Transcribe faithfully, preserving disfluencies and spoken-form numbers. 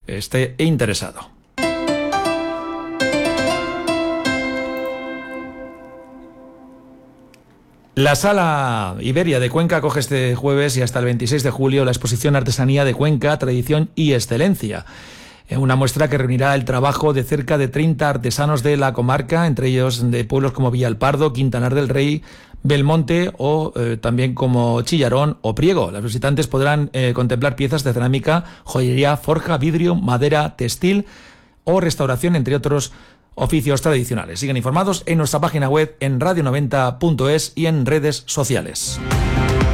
esté interesado. La Sala Iberia de Cuenca acoge este jueves y hasta el veintiséis de julio la exposición Artesanía de Cuenca, Tradición y Excelencia. Una muestra que reunirá el trabajo de cerca de treinta artesanos de la comarca, entre ellos de pueblos como Villalpardo, Quintanar del Rey, Belmonte o eh, también como Chillarón o Priego. Los visitantes podrán eh, contemplar piezas de cerámica, joyería, forja, vidrio, madera, textil o restauración, entre otros oficios tradicionales. Sigan informados en nuestra página web en radio noventa punto es y en redes sociales.